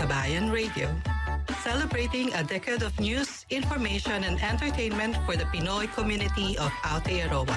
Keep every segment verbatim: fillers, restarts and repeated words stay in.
Kabayan Radio, celebrating a decade of news, information, and entertainment for the Pinoy community of Aotearoa.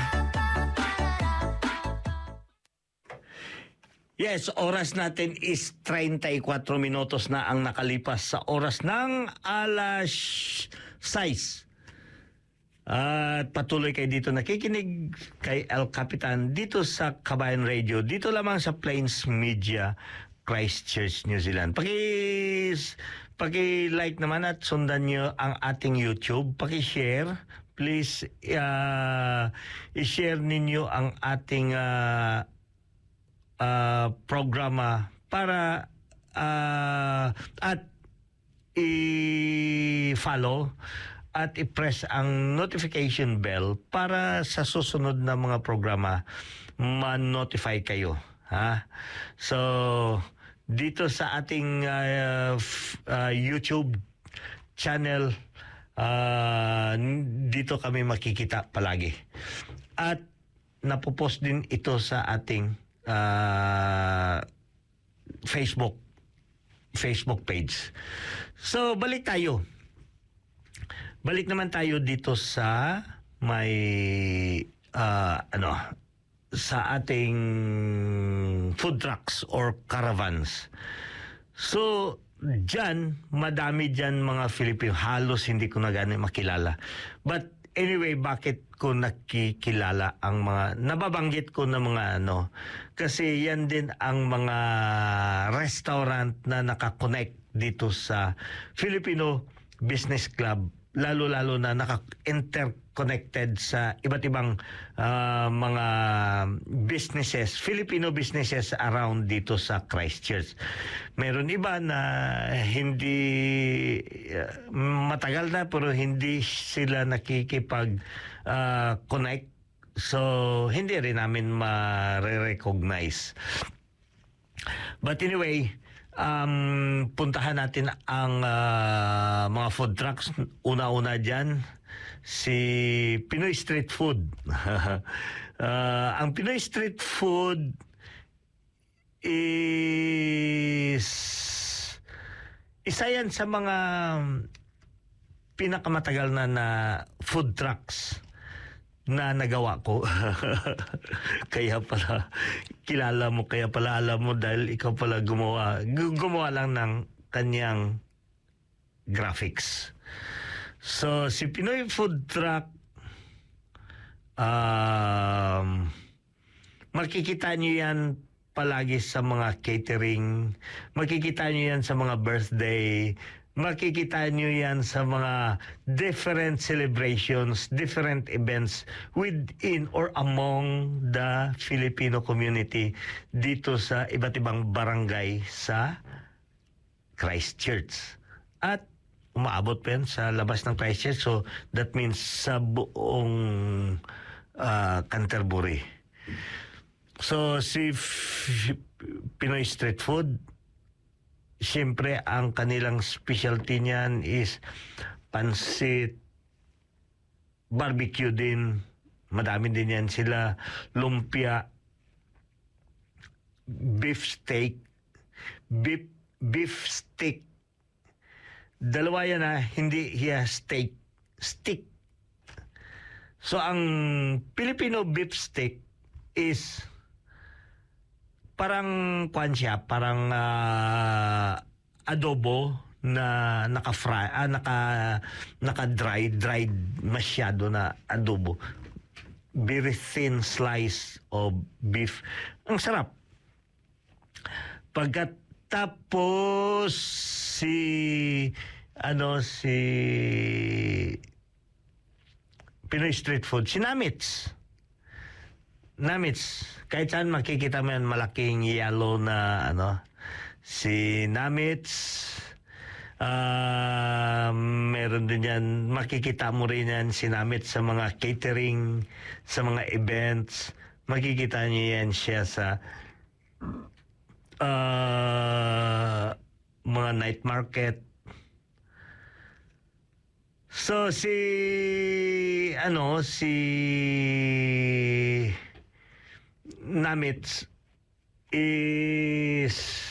Yes, oras natin is thirty-four minutos na ang nakalipas sa oras ng alas sais. At patuloy kayo dito nakikinig kay El Capitan dito sa Kabayan Radio, dito lamang sa Plains Media, Christchurch, New Zealand. Paki paki-like naman at sundan nyo ang ating YouTube, paki-share. Please uh, i-share ninyo ang ating uh, uh, programa para uh, at i-follow at i-press ang notification bell para sa susunod na mga programa ma-notify kayo. Ha? So, dito sa ating uh, f- uh, YouTube channel, uh, dito kami makikita palagi. At napopost din ito sa ating uh, Facebook Facebook page. So, balik tayo. Balik naman tayo dito sa may uh, ano sa ating food trucks or caravans. So, dyan, madami dyan mga Filipino. Halos hindi ko na gano'y makilala. But anyway, bakit ko nakikilala ang mga, nababanggit ko na mga ano, kasi yan din ang mga restaurant na nakakonect dito sa Filipino Business Club, lalo-lalo na naka-interconnected sa iba't ibang uh, mga businesses, Filipino businesses around dito sa Christchurch. Meron iba na hindi uh, matagal na pero hindi sila nakikipag-connect. Uh, so, hindi rin namin ma-recognize. But anyway, Um, puntahan natin ang uh, mga food trucks. Una-una dyan, si Pinoy Street Food. uh, ang Pinoy Street Food is isa yan sa mga pinakamatagal na na food trucks na nagawa ko. Kaya pala kilala mo, kaya pala alam mo dahil ikaw pala gumawa gumawa lang ng kanyang graphics. So si Pinoy Food Truck, um, makikita niyo yan palagi sa mga catering, makikita niyo yan sa mga birthday, makikita nyo yan sa mga different celebrations, different events within or among the Filipino community dito sa iba't ibang barangay sa Christchurch. At umaabot pa yan sa labas ng Christchurch, so that means sa buong uh, Canterbury. So si F- Pinoy Street Food, siyempre, ang kanilang specialty niyan is pansit, barbecue din. Madami din yan sila. Lumpia, beef steak, beef, beef stick. Dalawa yan na, hindi hiya steak, stick. So, ang Filipino beef stick is parang kwan siya, parang uh, adobo na naka-fry, ah, naka naka-dry, dried masyado na adobo. Very thin slice of beef. Ang sarap. Pagkatapos si ano si Pinoy Street Food, si Namits. Namits, kahit saan makikita mo yan, malaking yellow na ano, si Namits. Uh, meron din yan, makikita mo rin yan si Namits sa mga catering, sa mga events. Makikita niyo yan siya sa uh, mga night market. So si ano si Namits is